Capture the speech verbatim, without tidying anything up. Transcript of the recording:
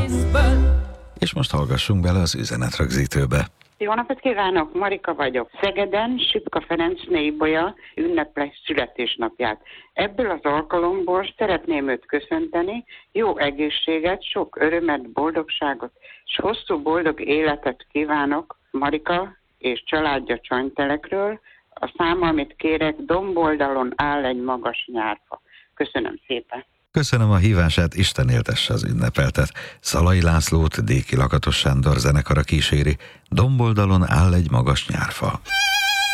pénzből. És most hallgassunk bele az üzenetrögzítőbe. Jó napot kívánok, Marika vagyok. Szegeden Süpka Ferenc nébolya ünnepli születésnapját. Ebből az alkalomból szeretném őt köszönteni, jó egészséget, sok örömet, boldogságot, és hosszú boldog életet kívánok Marika és családja Csanytelekről. A szám, amit kérek, domboldalon áll egy magas nyárfa. Köszönöm szépen. Köszönöm a hívását, Isten éltesse az ünnepeltet. Szalai Lászlót Déki Lakatos Sándor zenekara kíséri, domboldalon áll egy magas nyárfa.